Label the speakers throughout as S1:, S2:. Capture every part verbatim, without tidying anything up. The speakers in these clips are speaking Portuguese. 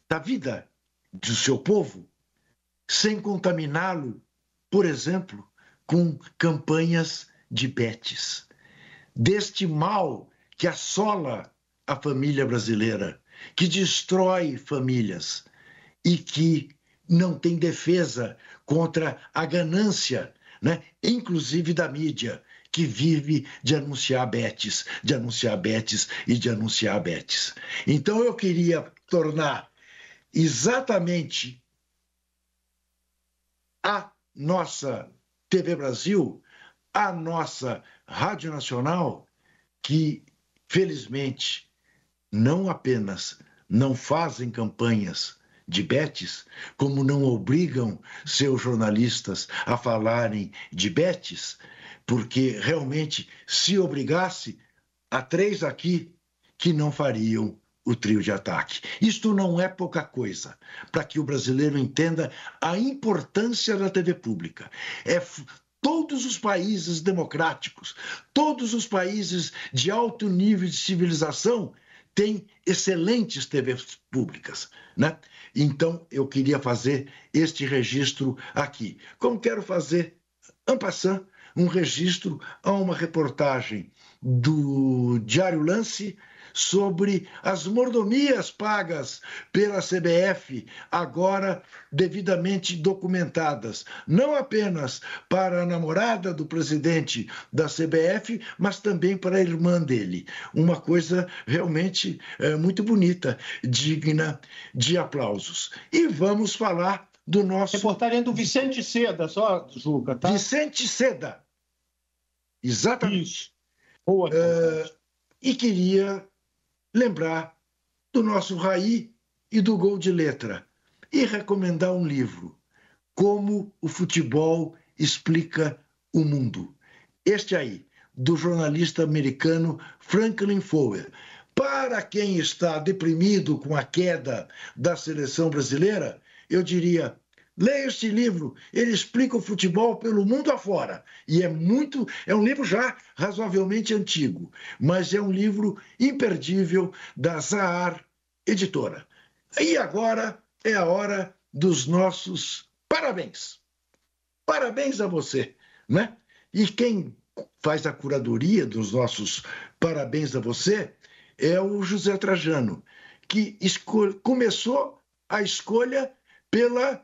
S1: da vida do seu povo, sem contaminá-lo, por exemplo, com campanhas de betes, deste mal que assola a família brasileira, que destrói famílias e que não tem defesa contra a ganância, né? Inclusive da mídia, que vive de anunciar betes, de anunciar betes e de anunciar betes. Então eu queria tornar exatamente a nossa T V Brasil, a nossa Rádio Nacional, que felizmente não apenas não fazem campanhas de betes, como não obrigam seus jornalistas a falarem de betes, porque realmente, se obrigasse, há três aqui que não fariam o trio de ataque. Isto não é pouca coisa, para que o brasileiro entenda a importância da T V pública. É todos os países democráticos, todos os países de alto nível de civilização têm excelentes T Vs públicas, né? Então, eu queria fazer este registro aqui. Como quero fazer, en passant, um registro a uma reportagem do Diário Lance sobre as mordomias pagas pela C B F, agora devidamente documentadas, não apenas para a namorada do presidente da C B F, mas também para a irmã dele. Uma coisa realmente é, muito bonita, digna de aplausos. E vamos falar do nosso...
S2: Reportagem do Vicente Seda, só, Juca, tá?
S1: Vicente Seda. Exatamente.
S2: Isso. Boa.
S1: Uh, e queria lembrar do nosso Raí e do Gol de Letra e recomendar um livro, Como o Futebol Explica o Mundo. Este aí, do jornalista americano Franklin Foer. Para quem está deprimido com a queda da seleção brasileira, eu diria... Leia este livro, ele explica o futebol pelo mundo afora. E é muito, é um livro já razoavelmente antigo, mas é um livro imperdível da Zahar Editora. E agora é a hora dos nossos parabéns. Parabéns a você, né? E quem faz a curadoria dos nossos parabéns a você é o José Trajano, que esco- começou a escolha pela...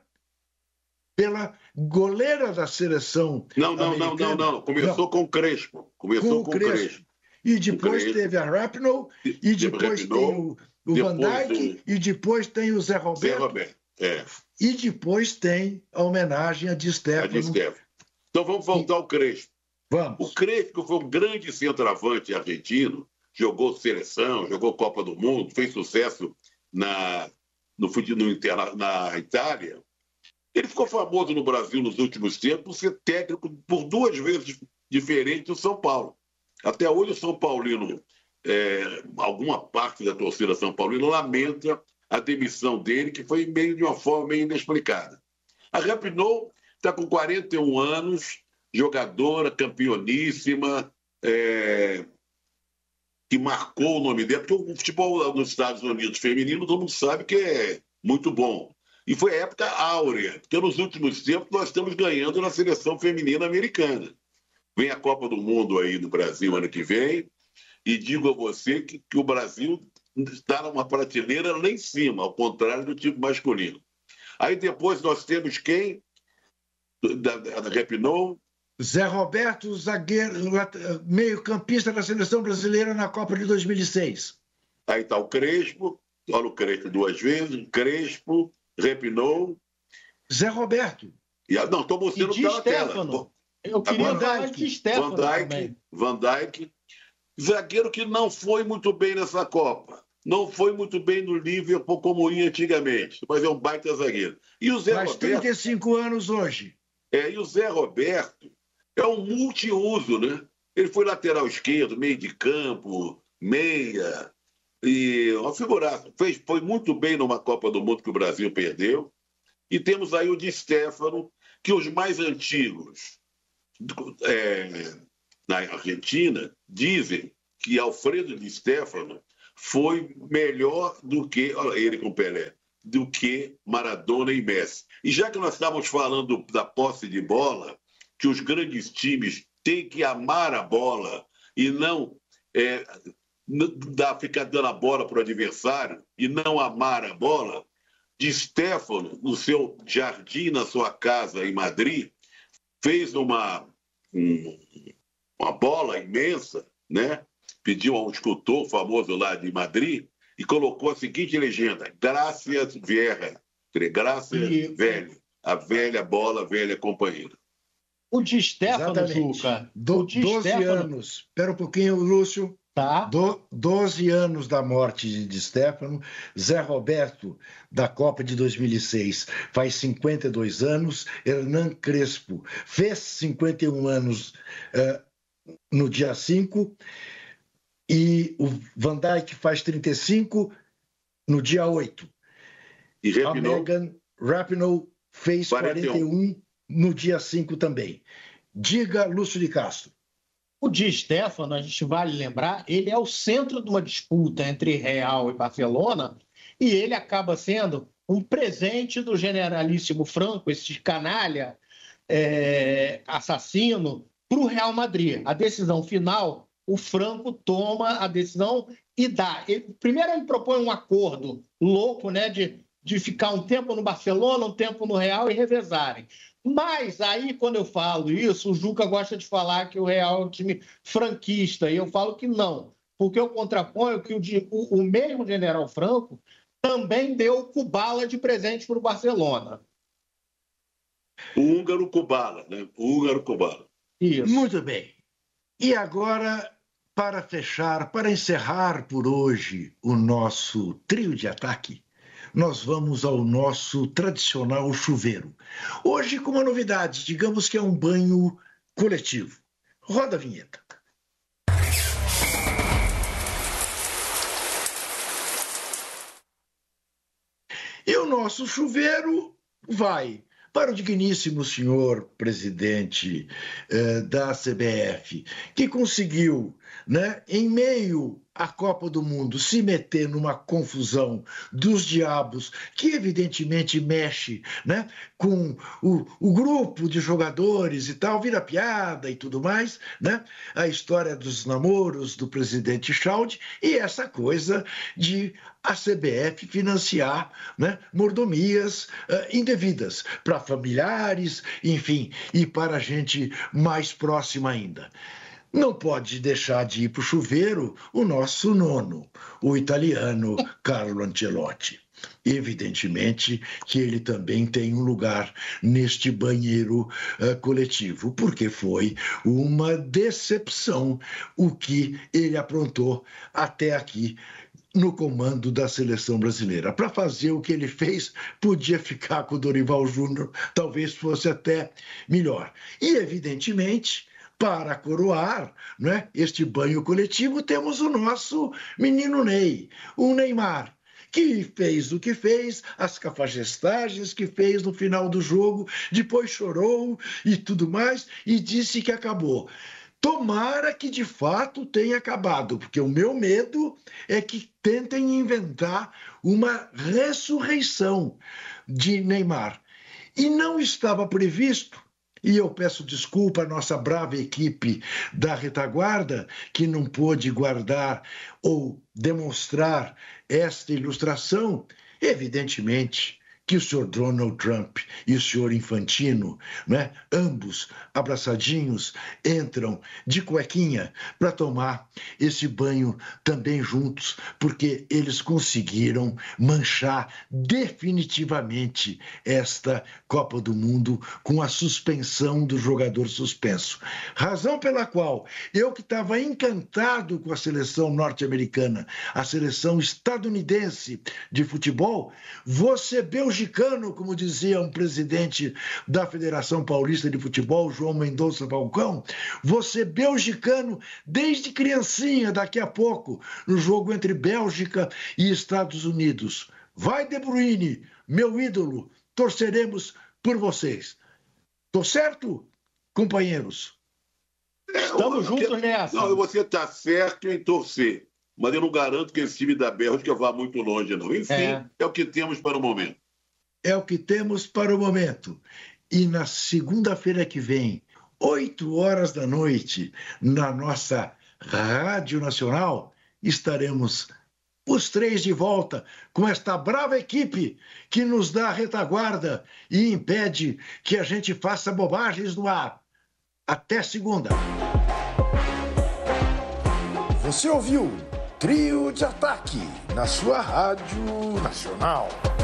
S1: pela goleira da seleção
S3: Não, não,
S1: americana.
S3: não, não, não. Começou não. com o Crespo. Começou com, com o Crespo. Crespo.
S1: E depois Crespo. teve a Rapinoe, e depois
S3: Rapinoe,
S1: tem o, o Van Dijk, o... e depois tem o Zé Roberto.
S3: Zé Roberto, é.
S1: E depois tem a homenagem a Di Stefano.
S3: A Di Stefano. Então vamos voltar ao Crespo.
S1: Vamos.
S3: O Crespo foi um grande centroavante argentino, jogou seleção, jogou Copa do Mundo, fez sucesso na, no, no, na Itália. Ele ficou famoso no Brasil nos últimos tempos por ser técnico por duas vezes diferente do São Paulo. Até hoje o São Paulino, é, alguma parte da torcida São Paulino lamenta a demissão dele, que foi meio de uma forma meio inexplicada. A Rapinoe está com quarenta e um anos, jogadora, campeoníssima, é, que marcou o nome dela, porque o futebol nos Estados Unidos feminino, todo mundo sabe que é muito bom. E foi a época áurea, porque nos últimos tempos nós estamos ganhando na seleção feminina americana. Vem a Copa do Mundo aí no Brasil ano que vem, e digo a você que, que o Brasil está numa prateleira lá em cima, ao contrário do time masculino. Aí depois nós temos quem? Da, da Rapinoe.
S1: Zé Roberto, zagueiro, meio-campista da seleção brasileira na Copa de dois mil e seis.
S3: Aí está o Crespo, olha o Crespo duas vezes, Crespo, Rapinoe.
S1: Zé Roberto.
S3: E, não, estou mostrando na tela.
S2: Eu queria dar de Stefano
S3: Van Dijk,
S2: também.
S3: Van Dijk, zagueiro que não foi muito bem nessa Copa. Não foi muito bem no Liverpool como ia antigamente, mas é um baita zagueiro. E o Zé
S1: Faz
S3: Roberto,
S1: trinta e cinco anos hoje.
S3: É, e o Zé Roberto é um multiuso, né? Ele foi lateral esquerdo, meio de campo, meia, e uma figuraça. Fez, foi muito bem numa Copa do Mundo que o Brasil perdeu. E temos aí o Di Stefano, que os mais antigos é, na Argentina dizem que Alfredo Di Stefano foi melhor do que... Olha ele com Pelé. do que Maradona e Messi. E já que nós estávamos falando da posse de bola, que os grandes times têm que amar a bola e não é, dar, ficar dando a bola para o adversário e não amar a bola, Di Stéfano, no seu jardim, na sua casa em Madrid, fez uma, um, uma bola imensa, né? Pediu a um escultor famoso lá de Madrid e colocou a seguinte legenda: Gracias Vieja, graças e... velho, a velha bola, velha companheira.
S2: O Di Stéfano, Juca.
S1: Do,
S2: o Di
S1: doze
S2: Stéfano...
S1: anos. Espera um pouquinho, Lúcio.
S2: Tá.
S1: Do, doze anos da morte de Di Stéfano. Zé Roberto, da Copa de dois mil e seis, faz cinquenta e dois anos. Hernan Crespo fez cinquenta e um anos uh, no dia cinco. E o Van Dijk faz trinta e cinco no dia oito.
S3: E Rapinoe?
S1: A Megan Rapinoe fez quarenta e um no dia cinco também. Diga, Lúcio de Castro.
S2: O Di Stéfano, a gente vale lembrar, ele é o centro de uma disputa entre Real e Barcelona, e ele acaba sendo um presente do generalíssimo Franco, esse canalha é, assassino, para o Real Madrid. A decisão final, o Franco toma a decisão e dá. Ele, primeiro ele propõe um acordo louco, né, de, de ficar um tempo no Barcelona, um tempo no Real e revezarem. Mas aí, quando eu falo isso, o Juca gosta de falar que o Real é um time franquista, e eu falo que não, porque eu contraponho que o, o, o mesmo General Franco também deu Kubala de presente para o Barcelona.
S3: O húngaro Kubala, né? O húngaro Kubala.
S1: Isso. Muito bem. E agora, para fechar, para encerrar por hoje o nosso trio de ataque, nós vamos ao nosso tradicional chuveiro. Hoje com uma novidade, digamos que é um banho coletivo. Roda a vinheta. E o nosso chuveiro vai para o digníssimo senhor presidente eh, da C B F, que conseguiu, né, em meio à Copa do Mundo, se meter numa confusão dos diabos, que evidentemente mexe, né, com o, o grupo de jogadores e tal, vira piada e tudo mais, né, a história dos namoros do presidente Schaud e essa coisa de a C B F financiar, né, mordomias uh, indevidas para familiares, enfim, e para gente mais próxima ainda. Não pode deixar de ir para o chuveiro o nosso nono, o italiano Carlo Ancelotti. Evidentemente que ele também tem um lugar neste banheiro uh, coletivo, porque foi uma decepção o que ele aprontou até aqui no comando da seleção brasileira. Para fazer o que ele fez, podia ficar com o Dorival Júnior, talvez fosse até melhor. E, evidentemente, para coroar, né, este banho coletivo, temos o nosso menino Ney, o Neymar, que fez o que fez, as cafajestagens que fez no final do jogo, depois chorou e tudo mais, e disse que acabou. Tomara que de fato tenha acabado, porque o meu medo é que tentem inventar uma ressurreição de Neymar. E não estava previsto, e eu peço desculpa à nossa brava equipe da retaguarda, que não pôde guardar ou demonstrar esta ilustração, evidentemente que o senhor Donald Trump e o senhor Infantino, né, ambos abraçadinhos, entram de cuequinha para tomar esse banho também juntos, porque eles conseguiram manchar definitivamente esta Copa do Mundo com a suspensão do jogador suspenso. Razão pela qual eu, que estava encantado com a seleção norte-americana, a seleção estadunidense de futebol, vou ser belgicano, como dizia um presidente da Federação Paulista de Futebol, João Mendonça Falcão, você belgicano desde criancinha, daqui a pouco, no jogo entre Bélgica e Estados Unidos. Vai, De Bruyne, meu ídolo, torceremos por vocês. Tô certo, companheiros?
S2: Estamos juntos nessa.
S3: Não, você está certo em torcer. mas eu não garanto que esse time da Bélgica vá muito longe, não. Enfim, é, é o que temos para o momento.
S1: É o que temos para o momento. E na segunda-feira que vem, oito horas da noite, na nossa Rádio Nacional, estaremos os três de volta com esta brava equipe que nos dá a retaguarda e impede que a gente faça bobagens no ar. Até segunda.
S4: Você ouviu Trio de Ataque na sua Rádio Nacional.